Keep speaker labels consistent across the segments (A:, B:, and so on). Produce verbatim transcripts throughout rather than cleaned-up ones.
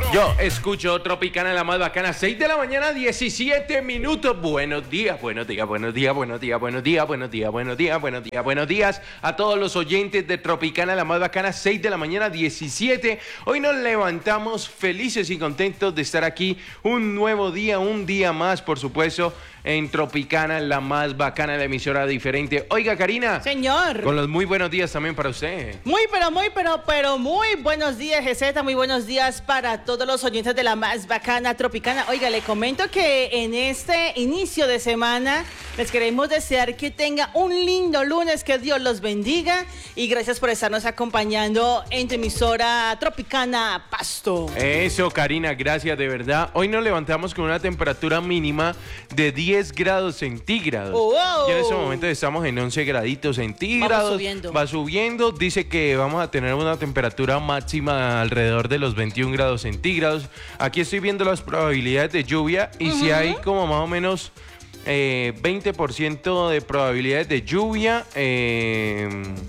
A: Yo escucho Tropicana, la más bacana, seis de la mañana, diecisiete minutos. Buenos días, buenos días, buenos días, buenos días, buenos días, buenos días, buenos días, buenos días, buenos días a todos los oyentes de Tropicana, la más bacana, seis de la mañana, diecisiete. Hoy nos levantamos felices y contentos de estar aquí un nuevo día, un día más, por supuesto, en Tropicana, la más bacana, la emisora diferente. Oiga, Karina.
B: Señor.
A: Con los muy buenos días también para usted.
B: Muy, pero muy, pero, pero muy buenos días, G Z. Muy buenos días para todos los oyentes de la más bacana Tropicana. Oiga, le comento que en este inicio de semana les queremos desear que tenga un lindo lunes, que Dios los bendiga. Y gracias por estarnos acompañando en tu emisora Tropicana Pasto.
A: Eso, Karina, gracias de verdad. Hoy nos levantamos con una temperatura mínima de diez grados centígrados.
B: Oh, wow.
A: Y en este momento estamos en once graditos centígrados.
B: Vamos subiendo.
A: Va subiendo. Dice que vamos a tener una temperatura máxima alrededor de los veintiún grados centígrados. Aquí estoy viendo las probabilidades de lluvia y uh-huh. si hay como más o menos eh, veinte por ciento de probabilidades de lluvia eh,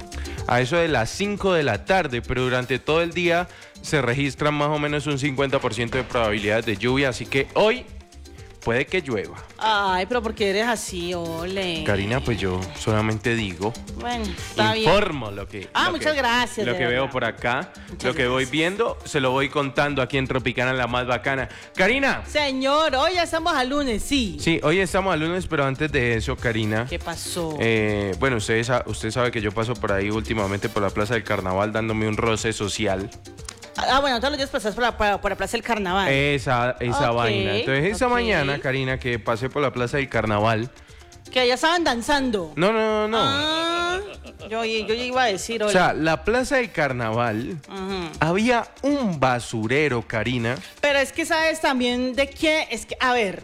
A: a eso de las cinco de la tarde, pero durante todo el día se registran más o menos un cincuenta por ciento de probabilidades de lluvia, así que hoy puede que llueva.
B: Ay, pero ¿por qué eres así, ole?
A: Karina, pues yo solamente digo.
B: Bueno, está
A: informo
B: bien.
A: lo que.
B: Ah,
A: lo
B: muchas
A: que,
B: gracias.
A: Lo que
B: verdad.
A: veo por acá,
B: muchas
A: lo que
B: gracias.
A: voy viendo, se lo voy contando aquí en Tropicana, la más bacana. Karina.
B: Señor, hoy ya estamos a lunes, sí.
A: Sí, hoy estamos a lunes, pero antes de eso, Karina.
B: ¿Qué pasó?
A: Eh, bueno, usted, usted sabe que yo paso por ahí últimamente por la Plaza del Carnaval dándome un roce social.
B: Ah, bueno, todos los días pasas por la, por, por la Plaza del Carnaval.
A: Esa, esa
B: okay,
A: vaina. Entonces, esa
B: okay.
A: mañana, Karina, que pasé por la Plaza del Carnaval.
B: Que allá estaban danzando.
A: No, no, no, no.
B: Ah, yo, yo iba a decir hoy.
A: O sea, la Plaza del Carnaval, uh-huh. había un basurero, Karina.
B: Pero es que sabes también de qué, es que, a ver,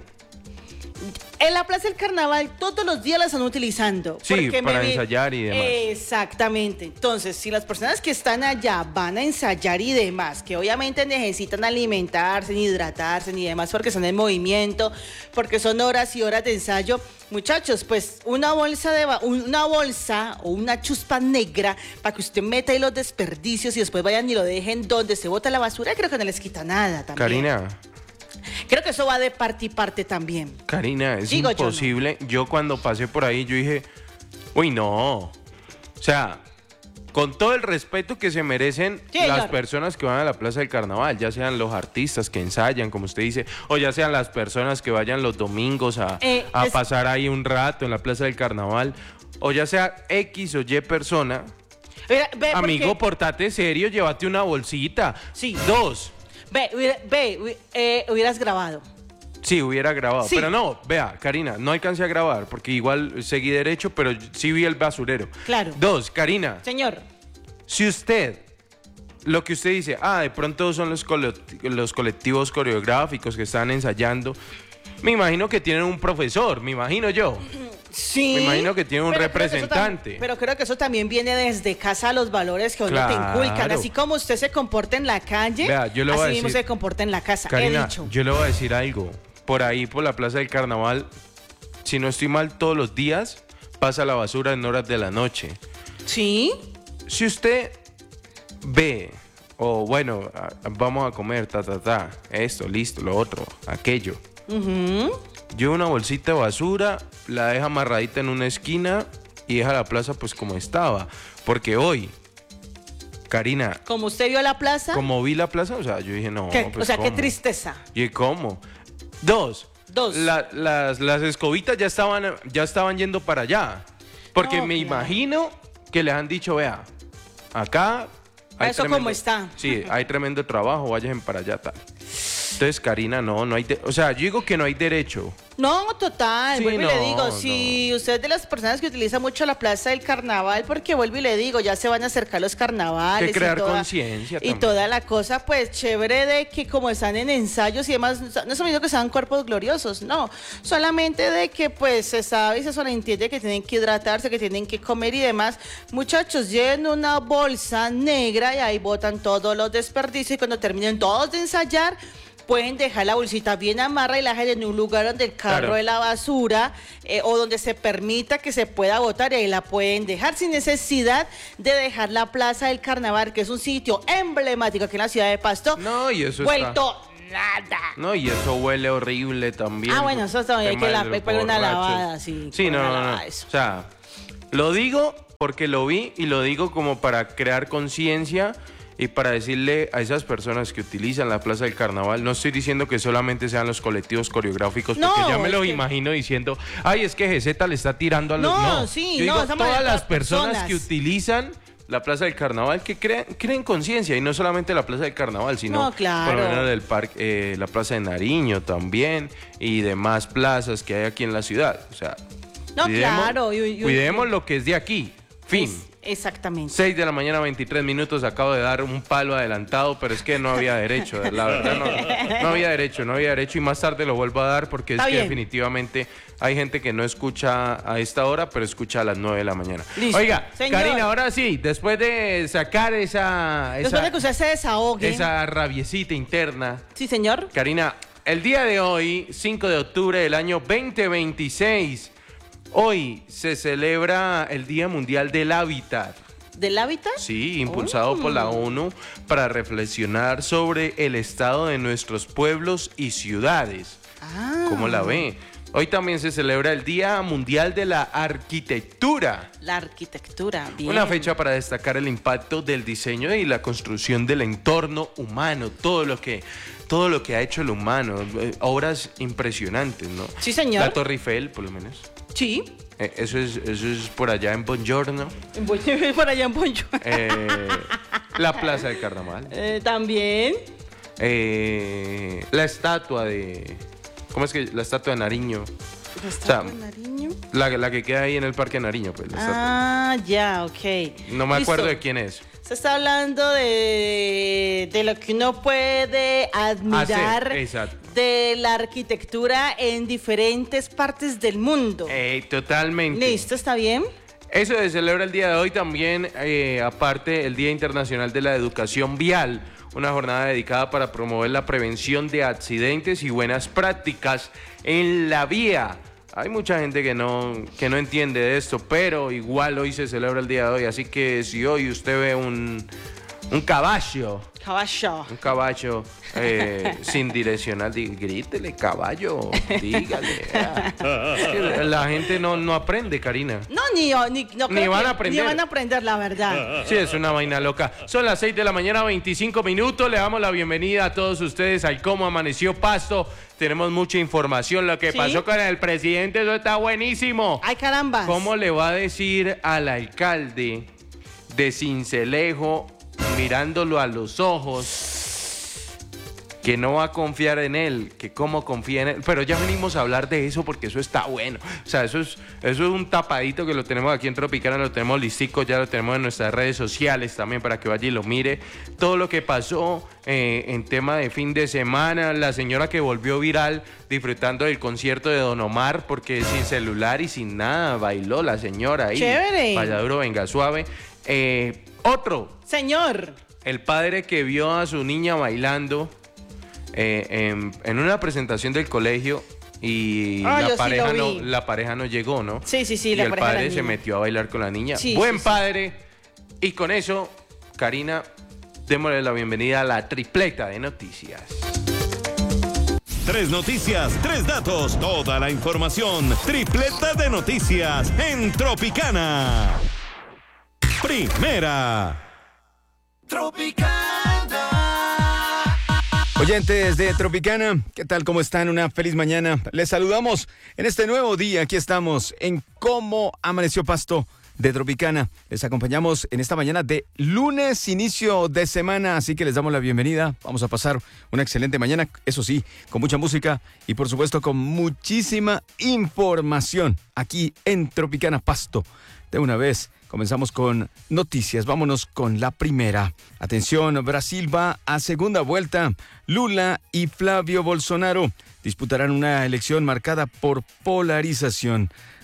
B: en la Plaza del Carnaval todos los días la están utilizando.
A: Sí, para
B: vi...
A: ensayar y demás.
B: Exactamente. Entonces, si las personas que están allá van a ensayar y demás, que obviamente necesitan alimentarse, ni hidratarse, ni demás, porque están en movimiento, porque son horas y horas de ensayo, muchachos, pues una bolsa de una bolsa o una chuspa negra para que usted meta ahí los desperdicios y después vayan y lo dejen donde se bota la basura, creo que no les quita nada también.
A: Karina.
B: Creo que eso va de parte y parte también.
A: Karina, es
B: Digo
A: imposible.
B: Yo, no.
A: yo cuando pasé por ahí, yo dije, uy, no. O sea, con todo el respeto que se merecen
B: sí,
A: las
B: claro.
A: personas que van a la Plaza del Carnaval, ya sean los artistas que ensayan, como usted dice, o ya sean las personas que vayan los domingos a,
B: eh,
A: a
B: es...
A: pasar ahí un rato en la Plaza del Carnaval, o ya sea X o Y persona.
B: Ve, ve,
A: Amigo,
B: porque...
A: portate serio, llévate una bolsita.
B: Sí.
A: Dos.
B: Ve, ve, eh, hubieras grabado.
A: Sí, hubiera grabado,
B: sí.
A: pero no, vea, Karina, no alcancé a grabar porque igual seguí derecho, pero sí vi el basurero.
B: Claro.
A: Dos, Karina.
B: Señor.
A: Si usted, lo que usted dice, ah, de pronto son los, colect- los colectivos coreográficos que están ensayando, me imagino que tienen un profesor, me imagino yo.
B: Sí.
A: Me imagino que tiene un
B: pero
A: representante.
B: Creo tam- pero creo que eso también viene desde casa, los valores que uno
A: claro.
B: te inculcan. Así como usted se comporta en la calle,
A: Vea, yo le voy
B: así
A: a
B: mismo
A: decir,
B: se comporta en la casa.
A: Karina,
B: he dicho.
A: yo le voy a decir algo. Por ahí, por la Plaza del Carnaval, si no estoy mal, todos los días pasa la basura en horas de la noche.
B: ¿Sí?
A: Si usted ve, o bueno, vamos a comer, ta, ta, ta, esto, listo, lo otro, aquello.
B: Uh-huh.
A: Lleva una bolsita de basura, la deja amarradita en una esquina y deja la plaza pues como estaba. Porque hoy, Karina...
B: Como usted vio la plaza...
A: Como vi la plaza, o sea, yo dije, no,
B: ¿Qué?
A: pues
B: O sea,
A: ¿cómo?
B: qué tristeza.
A: ¿Y cómo? Dos.
B: Dos.
A: La, las, las escobitas ya estaban, ya estaban yendo para allá. Porque
B: no,
A: me
B: claro.
A: imagino que les han dicho, vea, acá... Hay
B: eso
A: tremendo,
B: como está.
A: Sí, hay tremendo trabajo, vayan para allá, tal. Entonces, Karina, no, no hay... De, o sea, yo digo que no hay derecho.
B: No, total,
A: Sí,
B: vuelvo
A: no,
B: y le digo, si
A: no.
B: usted es de las personas que utiliza mucho la Plaza del Carnaval, porque vuelvo y le digo, ya se van a acercar los carnavales.
A: Que crear
B: y toda,
A: conciencia
B: Y toda la cosa, pues, chévere de que como están en ensayos y demás, no es lo mismo que sean cuerpos gloriosos, no. Solamente de que, pues, se sabe y se sobreentiende que tienen que hidratarse, que tienen que comer y demás. Muchachos, lleven una bolsa negra y ahí botan todos los desperdicios y cuando terminen todos de ensayar, pueden dejar la bolsita bien amarra y la dejan en un lugar donde el carro
A: Claro.
B: de la basura eh, o donde se permita que se pueda botar, y ahí la pueden dejar sin necesidad de dejar la Plaza del Carnaval, que es un sitio emblemático aquí en la ciudad de Pasto.
A: No, y eso
B: vuelto nada.
A: No, y eso huele horrible también.
B: Ah, bueno, eso también hay
A: Tema
B: que la-
A: de los
B: pegar una
A: borrachos.
B: lavada, sí,
A: Sí,
B: con
A: no,
B: una
A: no, no.
B: lavada, eso.
A: O sea, lo digo porque lo vi y lo digo como para crear conciencia y para decirle a esas personas que utilizan la Plaza del Carnaval, no estoy diciendo que solamente sean los colectivos coreográficos, porque
B: No,
A: ya me
B: es
A: lo
B: que-
A: imagino diciendo, ay, es que G Z le está tirando a los...
B: No, sí,
A: Yo
B: no,
A: digo,
B: esa
A: todas
B: manera,
A: las
B: las
A: personas,
B: personas.
A: que utilizan la Plaza del Carnaval, que creen, creen conciencia, y no solamente la Plaza del Carnaval, sino
B: No, claro.
A: por lo menos del parque, eh, la Plaza de Nariño también, y demás plazas que hay aquí en la ciudad. O sea,
B: No, claro, y- y-
A: cuidemos lo que es de aquí. Fin.
B: Es- exactamente.
A: seis de la mañana, veintitrés minutos, acabo de dar un palo adelantado, pero es que no había derecho, la verdad no, no había derecho, no había derecho y más tarde lo vuelvo a dar porque es
B: Está
A: que
B: bien.
A: definitivamente hay gente que no escucha a esta hora, pero escucha a las nueve de la mañana.
B: Listo.
A: Oiga,
B: Señor.
A: Karina, ahora sí, después de sacar esa,
B: Después
A: esa,
B: de que usted se desahogue.
A: esa rabiecita interna,
B: Sí, señor.
A: Karina, el día de hoy, cinco de octubre del año veinte veintiséis, hoy se celebra el Día Mundial del Hábitat.
B: ¿Del hábitat?
A: Sí, impulsado
B: Oh.
A: por la ONU para reflexionar sobre el estado de nuestros pueblos y ciudades.
B: Ah.
A: ¿Cómo la ve? Hoy también se celebra el Día Mundial de la Arquitectura.
B: La arquitectura. Bien.
A: Una fecha para destacar el impacto del diseño y la construcción del entorno humano, todo lo que, todo lo que ha hecho el humano, eh, obras impresionantes, ¿no?
B: Sí, señor.
A: La Torre Eiffel, por lo menos.
B: Sí.
A: Eh, eso es, eso es por allá en Buongiorno.
B: Voy por allá en Poncho.
A: Eh, la Plaza del Carnaval.
B: Eh, también.
A: Eh, la estatua de... ¿Cómo es que? La estatua de Nariño.
B: ¿La
A: sea,
B: estatua de Nariño?
A: La, la que queda ahí en el Parque Nariño, pues. La estatua.
B: Ah, ya, ok.
A: No me
B: Listo.
A: acuerdo de quién es.
B: Se está hablando de, de lo que uno puede admirar
A: Hacer, exacto.
B: de la arquitectura en diferentes partes del mundo.
A: Eh, totalmente.
B: Listo, ¿está bien?
A: Eso se celebra el día de hoy también, eh, aparte el Día Internacional de la Educación Vial, una jornada dedicada para promover la prevención de accidentes y buenas prácticas en la vía. Hay mucha gente que no, que no entiende de esto, pero igual hoy se celebra el día de hoy, así que si hoy usted ve un, un caballo,
B: Caballo.
A: un caballo eh, sin direccional, di- grítele caballo, dígale. ah. Es que la gente no, no aprende, Karina.
B: No, ni, ni, no
A: Ni
B: creo
A: van
B: que-
A: a aprender.
B: Ni van a aprender, la verdad.
A: Sí, es una vaina loca. Son las seis de la mañana, veinticinco minutos. Le damos la bienvenida a todos ustedes al Cómo Amaneció Pasto. Tenemos mucha información. Lo que
B: ¿Sí?
A: pasó con el presidente, eso está buenísimo.
B: Ay, caramba.
A: ¿Cómo le va a decir al alcalde de Sincelejo, mirándolo a los ojos, que no va a confiar en él, que cómo confía en él? Pero ya venimos a hablar de eso porque eso está bueno. O sea, eso es, eso es un tapadito que lo tenemos aquí en Tropicana, lo tenemos listico, ya lo tenemos en nuestras redes sociales también para que vaya y lo mire. Todo lo que pasó eh, en tema de fin de semana, la señora que volvió viral disfrutando del concierto de Don Omar porque sin celular y sin nada bailó la señora ahí.
B: Chévere.
A: Vaya duro, venga suave. Eh, otro,
B: Señor.
A: el padre que vio a su niña bailando eh, en, en una presentación del colegio y
B: Ah, yo
A: la,
B: sí
A: pareja
B: lo
A: no,
B: vi.
A: la pareja no llegó, ¿no?
B: Sí, sí, sí,
A: y
B: la
A: el
B: pareja de la
A: padre se
B: niña.
A: metió a bailar con la niña.
B: Sí,
A: Buen
B: sí, sí.
A: padre. Y con eso, Karina, démosle la bienvenida a la tripleta de noticias.
C: Tres noticias, tres datos, toda la información. Tripleta de noticias en Tropicana. Primera.
D: Oyentes de Tropicana, ¿qué tal? ¿Cómo están? Una feliz mañana. Les saludamos en este nuevo día. Aquí estamos en Cómo Amaneció Pasto de Tropicana. Les acompañamos en esta mañana de lunes, inicio de semana, así que les damos la bienvenida. Vamos a pasar una excelente mañana, eso sí, con mucha música y por supuesto con muchísima información aquí en Tropicana Pasto. De una vez, comenzamos con noticias. Vámonos con la primera. Atención, Brasil va a segunda vuelta. Lula y Flavio Bolsonaro disputarán una elección marcada por polarización.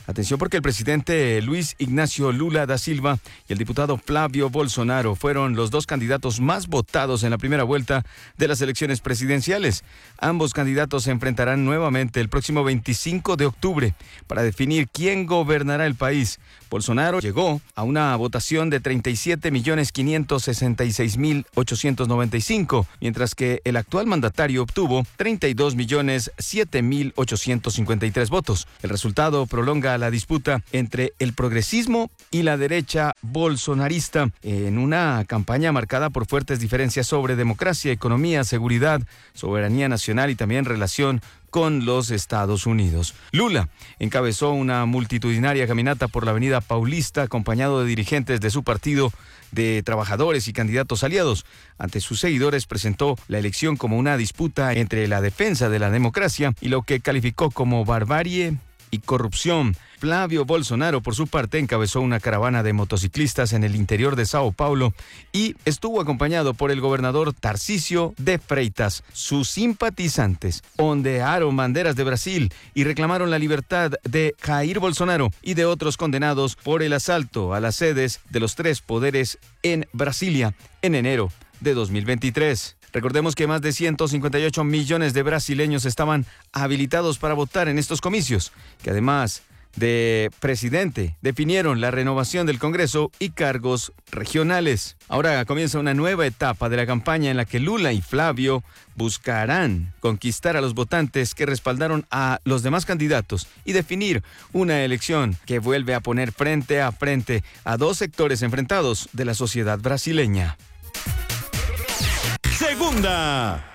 D: Atención porque el presidente Luis Ignacio Lula da Silva y el diputado Flavio Bolsonaro fueron los dos candidatos más votados en la primera vuelta de las elecciones presidenciales. Ambos candidatos se enfrentarán nuevamente el próximo veinticinco de octubre para definir quién gobernará el país. Bolsonaro llegó a una votación de treinta y siete millones quinientos sesenta y seis mil ochocientos noventa y cinco, mientras que el actual mandatario obtuvo treinta y dos millones siete mil ochocientos cincuenta y tres votos. El resultado prolonga la disputa entre el progresismo y la derecha bolsonarista en una campaña marcada por fuertes diferencias sobre democracia, economía, seguridad, soberanía nacional y también relación con los Estados Unidos. Lula encabezó una multitudinaria caminata por la avenida Paulista acompañado de dirigentes de su partido, de trabajadores y candidatos aliados. Ante sus seguidores presentó la elección como una disputa entre la defensa de la democracia y lo que calificó como barbarie y corrupción. Flavio Bolsonaro, por su parte, encabezó una caravana de motociclistas en el interior de Sao Paulo y estuvo acompañado por el gobernador Tarcísio de Freitas. Sus simpatizantes ondearon banderas de Brasil y reclamaron la libertad de Jair Bolsonaro y de otros condenados por el asalto a las sedes de los tres poderes en Brasilia en enero de dos mil veintitrés. Recordemos que más de ciento cincuenta y ocho millones de brasileños estaban habilitados para votar en estos comicios, que además de presidente definieron la renovación del Congreso y cargos regionales. Ahora comienza una nueva etapa de la campaña en la que Lula y Flavio buscarán conquistar a los votantes que respaldaron a los demás candidatos y definir una elección que vuelve a poner frente a frente a dos sectores enfrentados de la sociedad brasileña.
C: Segunda.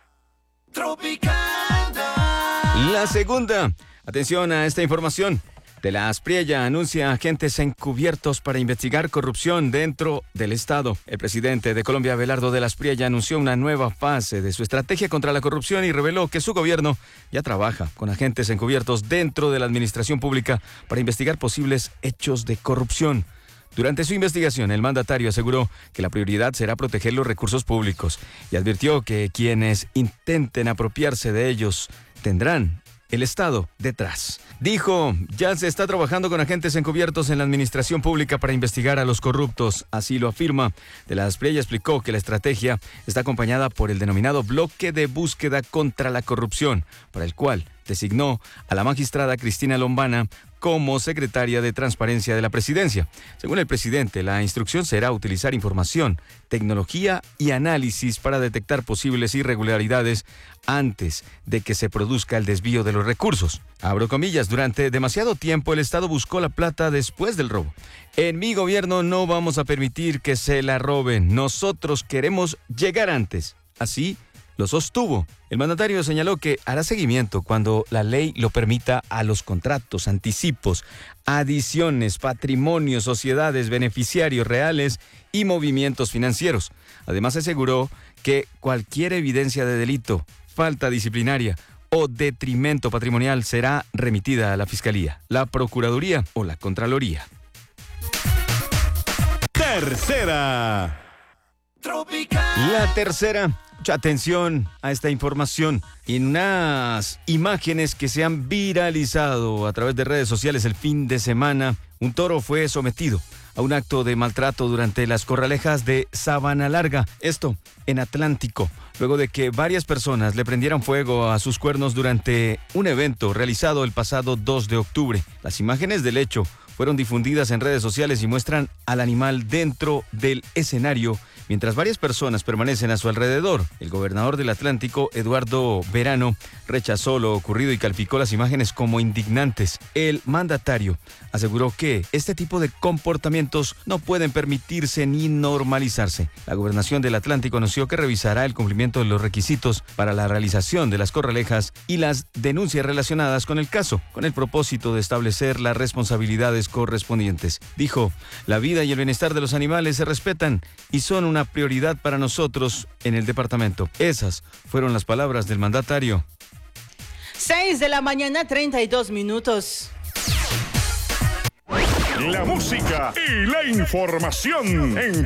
D: Tropicana. La segunda. Atención a esta información. De la Aspriella anuncia agentes encubiertos para investigar corrupción dentro del Estado. El presidente de Colombia, Abelardo de la Aspriella, anunció una nueva fase de su estrategia contra la corrupción y reveló que su gobierno ya trabaja con agentes encubiertos dentro de la administración pública para investigar posibles hechos de corrupción. Durante su investigación, el mandatario aseguró que la prioridad será proteger los recursos públicos y advirtió que quienes intenten apropiarse de ellos tendrán el Estado detrás. Dijo, ya se está trabajando con agentes encubiertos en la administración pública para investigar a los corruptos. Así lo afirma. De la Aspriella explicó que la estrategia está acompañada por el denominado Bloque de Búsqueda contra la Corrupción, para el cual designó a la magistrada Cristina Lombana como secretaria de Transparencia de la Presidencia. Según el presidente, la instrucción será utilizar información, tecnología y análisis para detectar posibles irregularidades antes de que se produzca el desvío de los recursos. Abro comillas, durante demasiado tiempo el Estado buscó la plata después del robo. En mi gobierno no vamos a permitir que se la roben. Nosotros queremos llegar antes. Así lo sostuvo. El mandatario señaló que hará seguimiento cuando la ley lo permita a los contratos, anticipos, adiciones, patrimonios, sociedades, beneficiarios reales y movimientos financieros. Además aseguró que cualquier evidencia de delito, falta disciplinaria o detrimento patrimonial será remitida a la Fiscalía, la Procuraduría o la Contraloría.
C: Tercera.
D: La tercera. Mucha atención a esta información. En unas imágenes que se han viralizado a través de redes sociales el fin de semana, un toro fue sometido a un acto de maltrato durante las corralejas de Sabana Larga, esto en Atlántico, luego de que varias personas le prendieran fuego a sus cuernos durante un evento realizado el pasado dos de octubre. Las imágenes del hecho fueron difundidas en redes sociales y muestran al animal dentro del escenario, mientras varias personas permanecen a su alrededor. El gobernador del Atlántico, Eduardo Verano, rechazó lo ocurrido y calificó las imágenes como indignantes. El mandatario aseguró que este tipo de comportamientos no pueden permitirse ni normalizarse. La gobernación del Atlántico anunció que revisará el cumplimiento de los requisitos para la realización de las corralejas y las denuncias relacionadas con el caso, con el propósito de establecer las responsabilidades correspondientes. Dijo, la vida y el bienestar de los animales se respetan y son una prioridad para nosotros en el departamento. Esas fueron las palabras del mandatario.
B: seis de la mañana, treinta y dos minutos.
C: La música y la información en